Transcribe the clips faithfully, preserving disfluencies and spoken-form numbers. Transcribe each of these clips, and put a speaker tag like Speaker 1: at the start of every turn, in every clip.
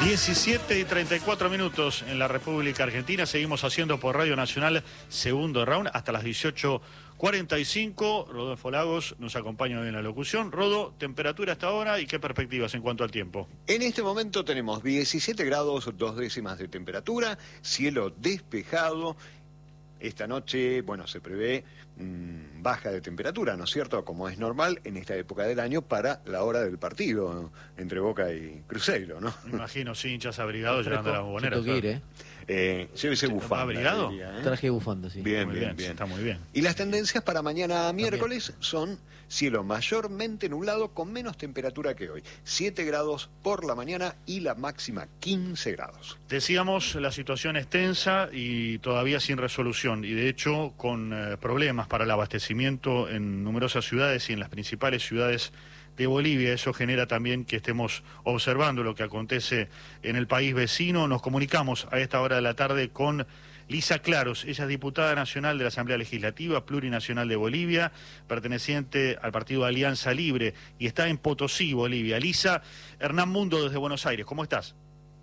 Speaker 1: diecisiete y treinta y cuatro minutos en la República Argentina. Seguimos haciendo por Radio Nacional segundo round hasta las dieciocho cuarenta y cinco. Rodolfo Lagos nos acompaña en la locución. Rodo, temperatura hasta ahora y qué perspectivas en cuanto al tiempo.
Speaker 2: En este momento tenemos diecisiete grados, dos décimas de temperatura, cielo despejado. Esta noche, bueno, se prevé mmm, baja de temperatura, ¿no es cierto? Como es normal en esta época del año para la hora del partido, ¿no? Entre Boca y Cruzeiro, ¿no?
Speaker 1: Me imagino, sí, hinchas abrigados llegando a la bombonera.
Speaker 3: ¿eh?
Speaker 2: Eh, llévese bufanda.
Speaker 1: ¿Abrigado?
Speaker 2: Diría, ¿eh?
Speaker 3: Traje bufanda, sí.
Speaker 2: Bien,
Speaker 1: muy
Speaker 2: bien,
Speaker 1: bien,
Speaker 2: bien.
Speaker 1: Está muy bien.
Speaker 2: Y las tendencias para mañana miércoles son cielo mayormente nublado con menos temperatura que hoy. siete grados por la mañana y la máxima quince grados.
Speaker 1: Decíamos, la situación es tensa y todavía sin resolución. Y de hecho, con eh, problemas para el abastecimiento en numerosas ciudades y en las principales ciudades de Bolivia. Eso genera también que estemos observando lo que acontece en el país vecino. Nos comunicamos a esta hora de la tarde con Lisa Claros. Ella es diputada nacional de la Asamblea Legislativa Plurinacional de Bolivia, perteneciente al partido Alianza Libre, y está en Potosí, Bolivia. Lisa, Hernán Mundo desde Buenos Aires, ¿cómo estás?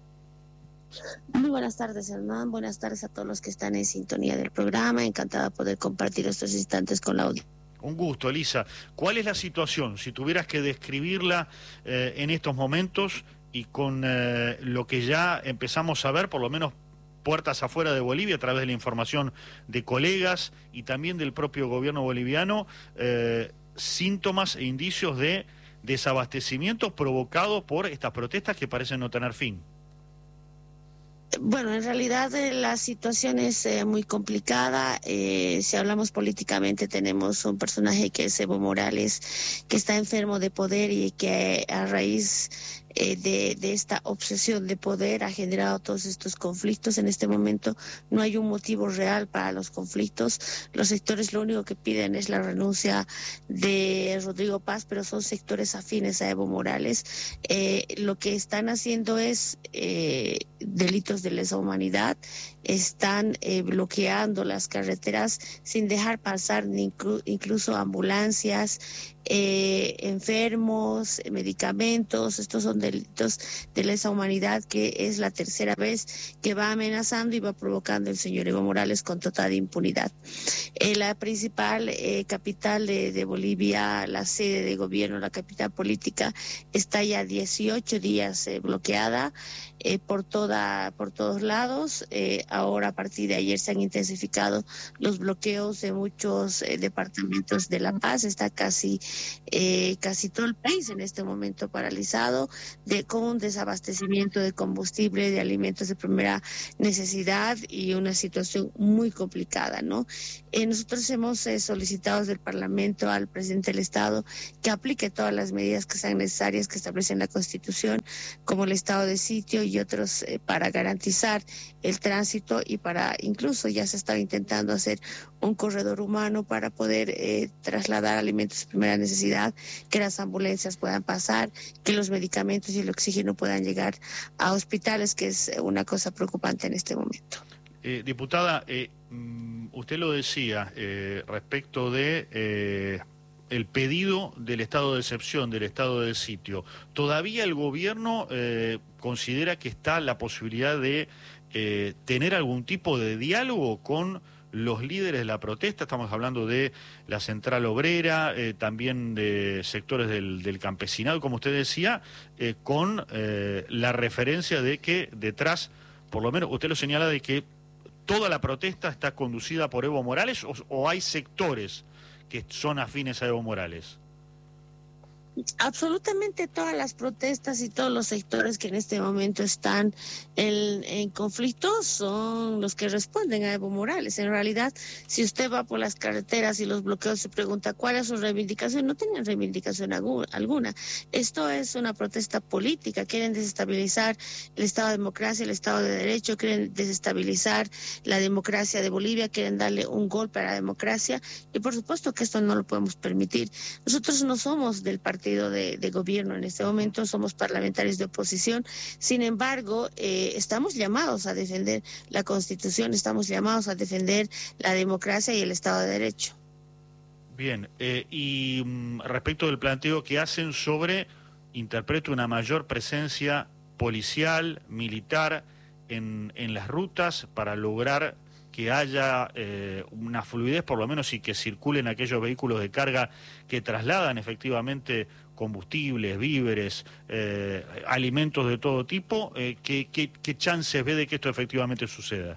Speaker 4: Muy buenas tardes, Hernán. Buenas tardes a todos los que están en sintonía del programa. Encantada de poder compartir estos instantes con la audiencia.
Speaker 1: Un gusto, Elisa. ¿Cuál es la situación, si tuvieras que describirla eh, en estos momentos y con eh, lo que ya empezamos a ver, por lo menos puertas afuera de Bolivia, a través de la información de colegas y también del propio gobierno boliviano, eh, síntomas e indicios de desabastecimiento provocado por estas protestas que parecen no tener fin?
Speaker 4: Bueno, en realidad eh, la situación es eh, muy complicada. Eh, si hablamos políticamente, tenemos un personaje que es Evo Morales, que está enfermo de poder y que a raíz eh, de, de esta obsesión de poder ha generado todos estos conflictos. En este momento no hay un motivo real para los conflictos. Los sectores lo único que piden es la renuncia de Rodrigo Paz, pero son sectores afines a Evo Morales. Eh, lo que están haciendo es eh, delitos de lesa humanidad, están eh, bloqueando las carreteras sin dejar pasar ni inclu incluso ambulancias, eh, enfermos, medicamentos. Estos son delitos de lesa humanidad que es la tercera vez que va amenazando y va provocando el señor Evo Morales con total impunidad. Eh, la principal eh, capital de, de Bolivia, la sede de gobierno, la capital política, está ya dieciocho días eh, bloqueada eh, por toda por todos lados. Eh, ahora, a partir de ayer, se han intensificado los bloqueos de muchos eh, departamentos de La Paz. Está casi eh, casi todo el país en este momento paralizado, de con un desabastecimiento de combustible, de alimentos de primera necesidad y una situación muy complicada, ¿no? Eh, nosotros hemos eh, solicitado del Parlamento al presidente del Estado que aplique todas las medidas que sean necesarias, que establecen la Constitución, como el estado de sitio y otros, eh, para garantizar el tránsito y para, incluso ya se estaba intentando hacer un corredor humano para poder eh, trasladar alimentos de primera necesidad, que las ambulancias puedan pasar, que los medicamentos y el oxígeno puedan llegar a hospitales, que es una cosa preocupante en este momento.
Speaker 1: Eh, diputada, eh, usted lo decía eh, respecto de eh, el pedido del estado de excepción, del estado de sitio. ¿Todavía el gobierno eh, considera que está la posibilidad de eh, tener algún tipo de diálogo con los líderes de la protesta? Estamos hablando de la Central Obrera, eh, también de sectores del, del campesinado, como usted decía, eh, con eh, la referencia de que detrás, por lo menos usted lo señala, de que toda la protesta está conducida por Evo Morales, o, o hay sectores que son afines a Evo Morales.
Speaker 4: Absolutamente todas las protestas y todos los sectores que en este momento están en, en conflicto son los que responden a Evo Morales. En realidad, si usted va por las carreteras y los bloqueos se pregunta cuál es su reivindicación, no tienen reivindicación alguna. Esto es una protesta política. Quieren desestabilizar el Estado de democracia, el Estado de derecho, quieren desestabilizar la democracia de Bolivia, quieren darle un golpe a la democracia, y por supuesto que esto no lo podemos permitir. Nosotros no somos del partido De, de gobierno en este momento, somos parlamentarios de oposición. Sin embargo, eh, estamos llamados a defender la Constitución, estamos llamados a defender la democracia y el Estado de Derecho.
Speaker 1: Bien, eh, y mm, respecto del planteo que hacen sobre, interpreto, una mayor presencia policial, militar, en, en las rutas para lograr que haya eh, una fluidez por lo menos y que circulen aquellos vehículos de carga que trasladan efectivamente combustibles, víveres, eh, alimentos de todo tipo? Eh, ¿qué, qué, ¿Qué chances ve de que esto efectivamente suceda?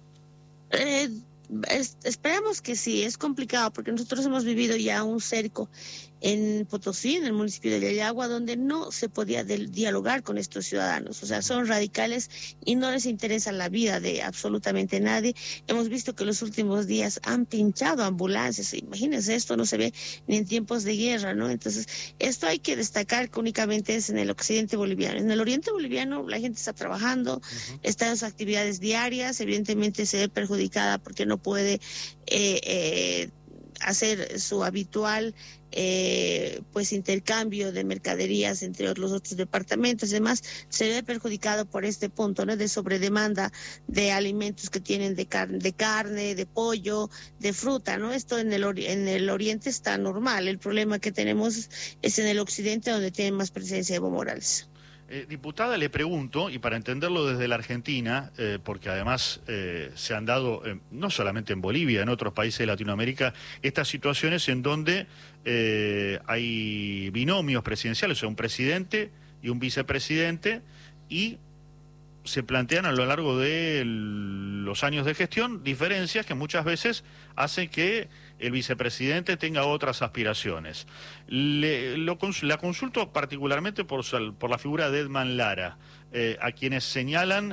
Speaker 4: Eh, es, esperamos que sí, es complicado porque nosotros hemos vivido ya un cerco en Potosí, en el municipio de Yayagua, donde no se podía del, dialogar con estos ciudadanos. O sea, son radicales y no les interesa la vida de absolutamente nadie. Hemos visto que los últimos días han pinchado ambulancias. Imagínense, esto no se ve ni en tiempos de guerra, ¿no? Entonces, esto hay que destacar que únicamente es en el occidente boliviano. En el oriente boliviano la gente está trabajando, uh-huh. está en sus actividades diarias, evidentemente se ve perjudicada porque no puede eh, eh, hacer su habitual eh, pues intercambio de mercaderías entre los otros departamentos y demás. Se ve perjudicado por este punto, ¿no?, de sobredemanda de alimentos que tienen de carne, de carne, de pollo, de fruta, ¿no? Esto en el ori- en el oriente está normal. El problema que tenemos es en el occidente, donde tiene más presencia Evo Morales.
Speaker 1: Eh, diputada, le pregunto, y para entenderlo desde la Argentina, eh, porque además eh, se han dado, eh, no solamente en Bolivia, en otros países de Latinoamérica, estas situaciones en donde eh, hay binomios presidenciales, o sea, un presidente y un vicepresidente, y se plantean a lo largo de los años de gestión diferencias que muchas veces hacen que el vicepresidente tenga otras aspiraciones. Le, lo, la consulto particularmente por, por la figura de Edman Lara, eh, a quienes señalan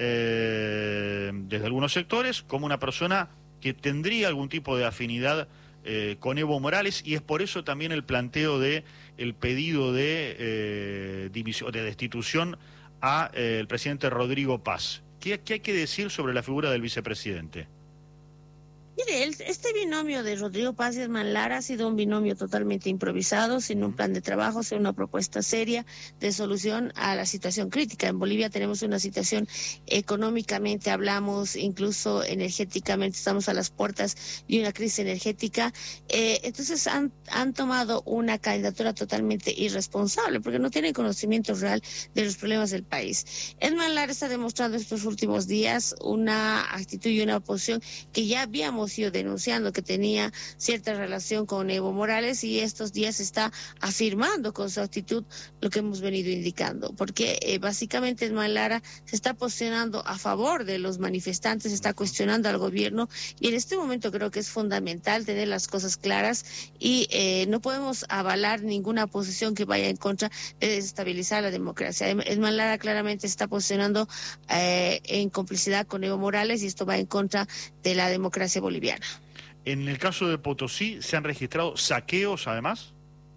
Speaker 1: eh, desde algunos sectores como una persona que tendría algún tipo de afinidad eh, con Evo Morales, y es por eso también el planteo de el pedido de, eh, dimisión, de destitución a eh, el presidente Rodrigo Paz. ¿Qué, ¿Qué hay que decir sobre la figura del vicepresidente?
Speaker 4: Mire, el, este binomio de Rodrigo Paz y Edman Lara ha sido un binomio totalmente improvisado, sin un plan de trabajo, sin una propuesta seria de solución a la situación crítica. En Bolivia tenemos una situación económicamente, hablamos, incluso energéticamente, estamos a las puertas de una crisis energética. Eh, entonces han, han tomado una candidatura totalmente irresponsable, porque no tienen conocimiento real de los problemas del país. Edman Lara está demostrando estos últimos días una actitud y una posición que ya habíamos ido denunciando, que tenía cierta relación con Evo Morales, y estos días está afirmando con su actitud lo que hemos venido indicando, porque eh, básicamente Edman Lara se está posicionando a favor de los manifestantes, está cuestionando al gobierno, y en este momento creo que es fundamental tener las cosas claras y eh, no podemos avalar ninguna posición que vaya en contra de desestabilizar la democracia. Edman Lara claramente se está posicionando eh, en complicidad con Evo Morales, y esto va en contra de la democracia boliviana.
Speaker 1: En el caso de Potosí, ¿se han registrado saqueos además?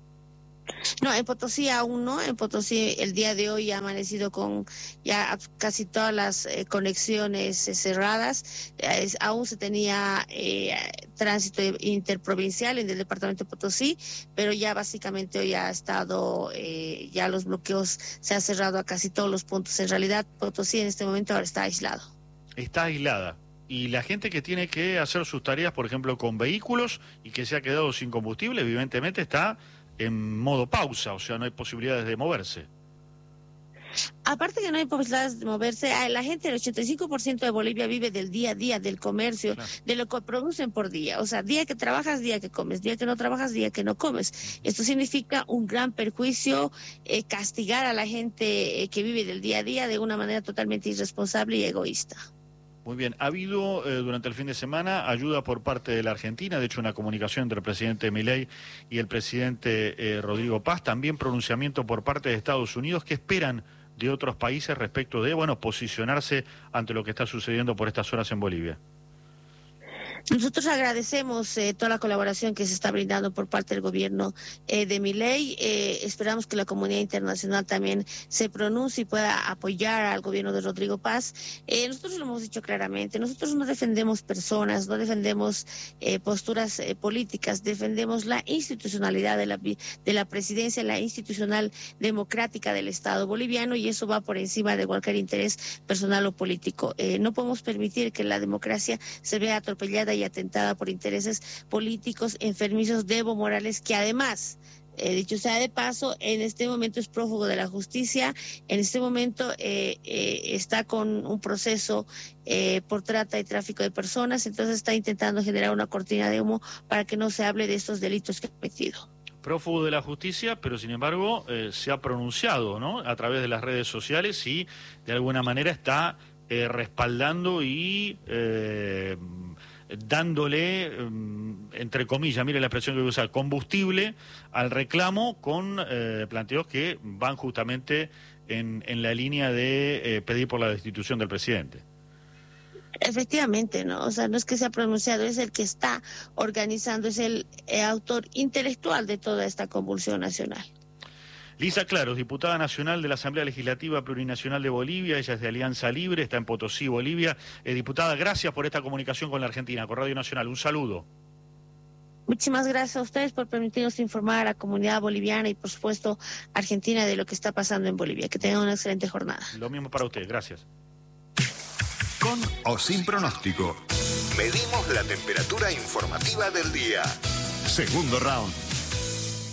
Speaker 4: No, en Potosí aún no. En Potosí el día de hoy ha amanecido con ya casi todas las eh, conexiones eh, cerradas. Eh, es, aún se tenía eh, tránsito interprovincial en el departamento de Potosí, pero ya básicamente hoy ha estado, eh, ya los bloqueos se han cerrado a casi todos los puntos. En realidad Potosí en este momento ahora está aislado.
Speaker 1: Está aislada. Y la gente que tiene que hacer sus tareas, por ejemplo, con vehículos y que se ha quedado sin combustible, evidentemente está en modo pausa, o sea, no hay posibilidades de moverse.
Speaker 4: Aparte que no hay posibilidades de moverse, la gente, el ochenta y cinco por ciento de Bolivia vive del día a día, del comercio, claro, de lo que producen por día. O sea, día que trabajas, día que comes, día que no trabajas, día que no comes. Esto significa un gran perjuicio, eh, castigar a la gente eh, que vive del día a día de una manera totalmente irresponsable y egoísta.
Speaker 1: Muy bien, ha habido eh, durante el fin de semana ayuda por parte de la Argentina, de hecho una comunicación entre el presidente Milei y el presidente eh, Rodrigo Paz, también pronunciamiento por parte de Estados Unidos. ¿Qué esperan de otros países respecto de, bueno, posicionarse ante lo que está sucediendo por estas horas en Bolivia?
Speaker 4: Nosotros agradecemos eh, toda la colaboración que se está brindando por parte del gobierno eh, de Milei. Eh, esperamos que la comunidad internacional también se pronuncie y pueda apoyar al gobierno de Rodrigo Paz. Eh, nosotros lo hemos dicho claramente, nosotros no defendemos personas, no defendemos eh, posturas eh, políticas, defendemos la institucionalidad de la, de la presidencia, la institucional democrática del Estado boliviano, y eso va por encima de cualquier interés personal o político. Eh, no podemos permitir que la democracia se vea atropellada y atentada por intereses políticos enfermizos de Evo Morales, que además Eh, dicho sea de paso, en este momento es prófugo de la justicia, en este momento eh, eh, está con un proceso eh, por trata y tráfico de personas, entonces está intentando generar una cortina de humo para que no se hable de estos delitos que ha cometido.
Speaker 1: Prófugo de la justicia, pero sin embargo eh, se ha pronunciado, ¿no?, a través de las redes sociales y de alguna manera está eh, respaldando y eh, dándole, eh, entre comillas, mire la expresión que voy a usar, combustible al reclamo con eh, planteos que van justamente en, en la línea de eh, pedir por la destitución del presidente.
Speaker 4: Efectivamente, ¿no? O sea, no es que se ha pronunciado, es el que está organizando, es el eh, autor intelectual de toda esta convulsión nacional.
Speaker 1: Lisa Claros, diputada nacional de la Asamblea Legislativa Plurinacional de Bolivia, ella es de Alianza Libre, está en Potosí, Bolivia. Eh, diputada, gracias por esta comunicación con la Argentina, con Radio Nacional. Un saludo.
Speaker 4: Muchísimas gracias a ustedes por permitirnos informar a la comunidad boliviana y, por supuesto, argentina de lo que está pasando en Bolivia. Que tengan una excelente jornada.
Speaker 1: Lo mismo para usted, gracias.
Speaker 3: Con o sin pronóstico. Medimos la temperatura informativa del día. Segundo round.